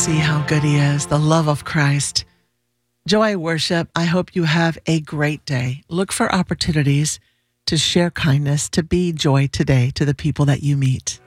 see how good he is, the love of Christ. Joy Worship, I hope you have a great day. Look for opportunities to share kindness, to be joy today to the people that you meet.